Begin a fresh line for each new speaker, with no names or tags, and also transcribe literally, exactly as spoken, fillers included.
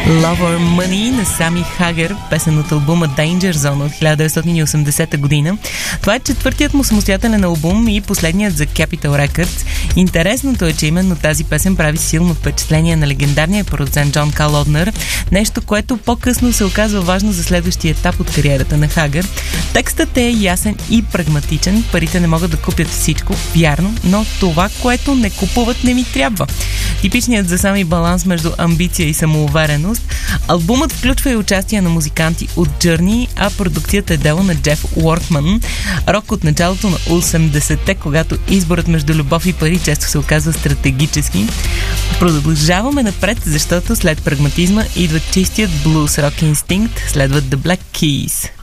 Lover Money на Сами Хагер, песен от албума Danger Zone от хиляда деветстотин и осемдесета година. Това е четвъртият му самостоятелен албум и последният за Capitol Records. Интересното е, че именно тази песен прави силно впечатление на легендарния продуцент Джон Калоднер, нещо, което по-късно се оказва важно за следващия етап от кариерата на Хагер. Текстът е ясен и прагматичен, парите не могат да купят всичко, вярно, но това, което не купуват, не ми трябва. Типичният за Сами баланс между амбиция и самоувереност. Албумът включва и участие на музиканти от Journey, а продукцията е дело на Джеф Уортман. Рок от началото на осемдесетте, когато изборът между любов и пари често се оказва стратегически. Продължаваме напред, защото след прагматизма идва чистият блуз рок инстинкт, следват The Black Keys.